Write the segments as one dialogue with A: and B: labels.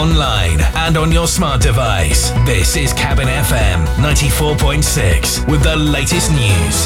A: online and on your smart device. This is Cabin FM 94.6 with the latest news.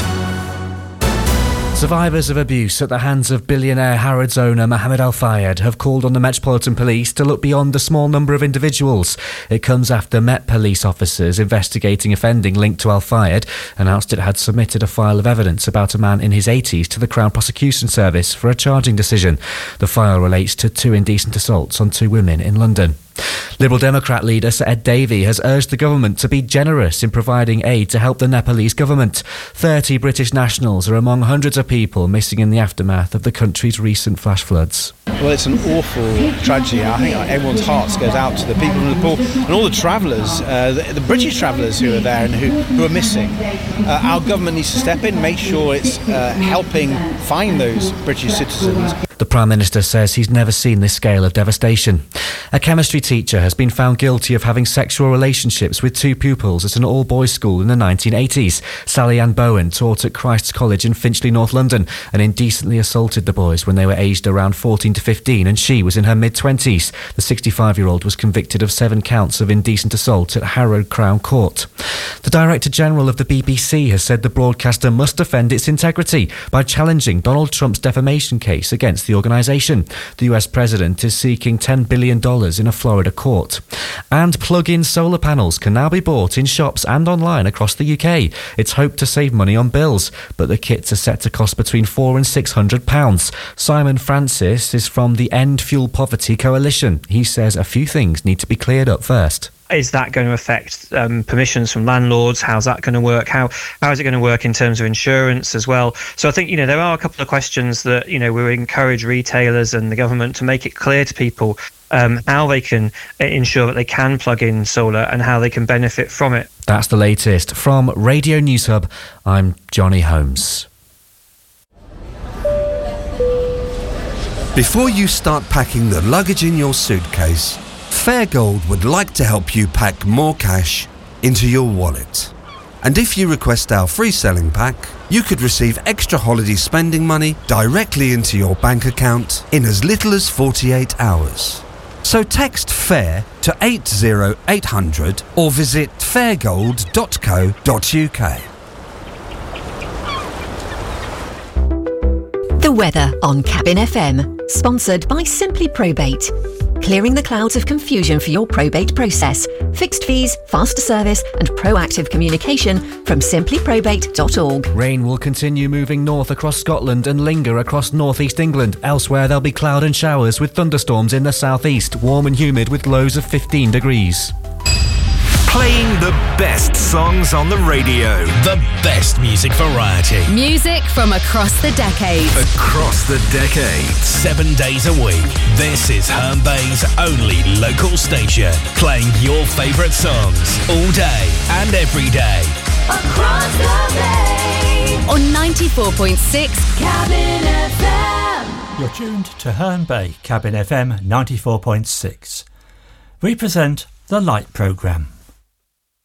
B: Survivors of abuse at the hands of billionaire Harrods owner Mohammed Al Fayed have called on the Metropolitan Police to look beyond the small number of individuals. It comes after Met police officers investigating offending linked to Al Fayed announced it had submitted a file of evidence about a man in his 80s to the Crown Prosecution Service for a charging decision. The file relates to 2 indecent assaults on 2 women in London. Liberal Democrat leader Sir Ed Davey has urged the government to be generous in providing aid to help the Nepalese government. 30 British nationals are among hundreds of people missing in the aftermath of the country's recent flash floods.
C: Well, it's an awful tragedy. I think everyone's hearts goes out to the people in Nepal and all the travellers, the British travellers who are there and who are missing. Our government needs to step in, make sure it's helping find those British citizens.
B: The Prime Minister says he's never seen this scale of devastation. A chemistry teacher has been found guilty of having sexual relationships with 2 pupils at an all-boys school in the 1980s. Sally Ann Bowen taught at Christ's College in Finchley, North London, and indecently assaulted the boys when they were aged around 14 to 15 and she was in her mid-20s. The 65-year-old was convicted of 7 counts of indecent assault at Harrow Crown Court. The Director General of the BBC has said the broadcaster must defend its integrity by challenging Donald Trump's defamation case against the organisation. The US President is seeking $10 billion in a Florida court. And plug-in solar panels can now be bought in shops and online across the UK. It's hoped to save money on bills, but the kits are set to cost between £400 and £600. Simon Francis is from the End Fuel Poverty Coalition. He says a few things need to be cleared up first.
D: Is that going to affect permissions from landlords? How's that going to work? How is it going to work in terms of insurance as well? So I think, there are a couple of questions that, we encourage retailers and the government to make it clear to people how they can ensure that they can plug in solar and how they can benefit from it.
B: That's the latest. From Radio News Hub, I'm Johnny Holmes.
E: Before you start packing the luggage in your suitcase, Fairgold would like to help you pack more cash into your wallet. And if you request our free selling pack, you could receive extra holiday spending money directly into your bank account in as little as 48 hours. So text FAIR to 80800 or visit fairgold.co.uk.
F: The weather on Cabin FM, sponsored by Simply Probate. Clearing the clouds of confusion for your probate process. Fixed fees, faster service and proactive communication from simplyprobate.org.
B: Rain will continue moving north across Scotland and linger across northeast England. Elsewhere there'll be cloud and showers with thunderstorms in the southeast, warm and humid with lows of 15 degrees.
A: Playing the best songs on the radio. The best music variety.
G: Music from across the decades.
A: Across the decades. 7 days a week. This is Herne Bay's only local station. Playing your favourite songs all day and every day.
G: Across the bay. On 94.6 Cabin FM.
H: You're tuned to Herne Bay, Cabin FM 94.6. We present the Light Programme.